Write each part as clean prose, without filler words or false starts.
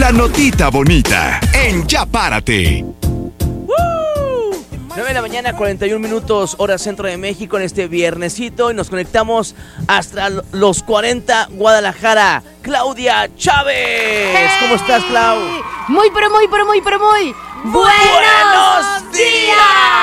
La notita bonita en Ya Párate. 9 de la mañana, 41 minutos, hora centro de México en este viernesito. Y nos conectamos hasta los 40, Guadalajara. Claudia Chávez. ¡Hey! ¿Cómo estás, Clau? Muy ¡buenos días!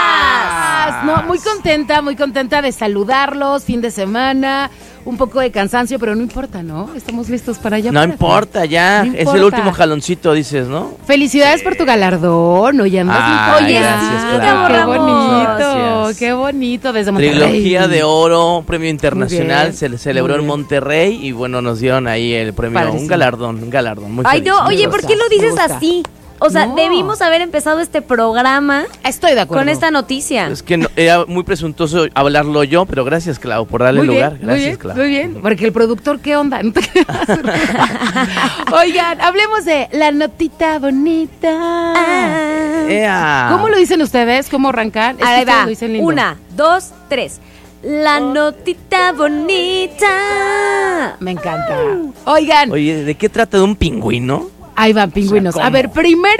No, muy contenta de saludarlos, fin de semana, un poco de cansancio, pero no importa, ¿no? Estamos listos para allá. No importa, ya. No Es importa. el último jaloncito, dices, ¿no? Felicidades por tu galardón, oye, andas muy Ay, joya. gracias, Qué Clau. bonito, Gracias. qué bonito desde Monterrey. Trilogía de oro, premio internacional, bien, se le celebró muy en bien. Monterrey y bueno, nos dieron ahí el premio, Padrísimo. un galardón, muy Ay, feliz. no, oye, Me ¿por gusta, qué lo me dices gusta. así? O sea, No. debimos haber empezado este programa Estoy de acuerdo. con esta noticia. Es que era muy presuntuoso hablarlo yo, pero gracias, Clau, por darle Muy bien, lugar. Gracias, Clau. Muy bien, porque el productor, ¿qué onda? No te creas. Oigan, hablemos de la notita bonita. ¡Ea! ¿Cómo lo dicen ustedes? ¿Cómo arrancan? Es que Ahí ustedes va. lo dicen lindo. 1, 2, 3. La notita bonita. Me encanta. Oigan, Oye, ¿de qué trata? ¿De un pingüino? ahí van pingüinos. O sea, A ver, primero,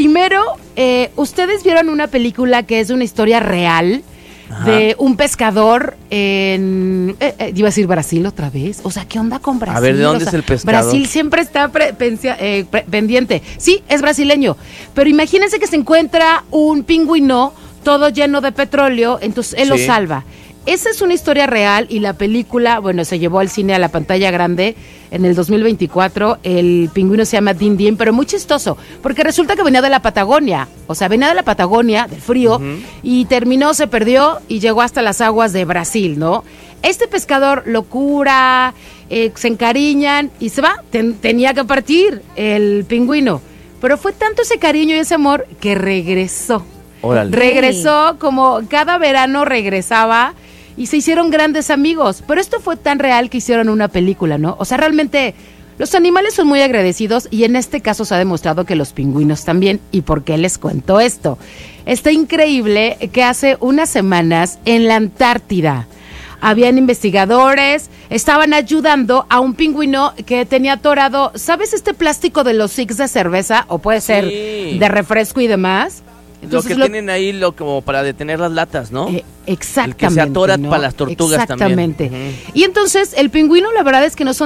ustedes vieron una película que es una historia real de un pescador en... iba a decir Brasil otra vez. O sea, ¿qué onda con Brasil? A ver, ¿de dónde O sea, es el pescador? Brasil siempre está pendiente. Sí, es brasileño. Pero imagínense que se encuentra un pingüino todo lleno de petróleo, entonces él lo Sí. salva. Esa es una historia real y la película, bueno, se llevó al cine a la pantalla grande en el 2024. El pingüino se llama Din Din, pero muy chistoso, porque resulta que venía de la Patagonia. O sea, venía de la Patagonia, del frío, y se perdió y llegó hasta las aguas de Brasil, ¿no? Este pescador lo cura, se encariñan y se va. Tenía que partir el pingüino. Pero fue tanto ese cariño y ese amor que regresó. Órale. Regresó como cada verano regresaba y se hicieron grandes amigos. Pero esto fue tan real que hicieron una película, ¿no? O sea, realmente los animales son muy agradecidos y en este caso se ha demostrado que los pingüinos también. ¿Y por qué les cuento esto? Está increíble que hace unas semanas en la Antártida habían investigadores, estaban ayudando a un pingüino que tenía atorado, ¿sabes este plástico de los six de cerveza? O puede ser Sí. de refresco y demás. Lo que tienen ahí como para detener las latas, ¿no? Exactamente. El que se atora ¿no? para las tortugas Exactamente. también. Y entonces el pingüino la verdad es que no son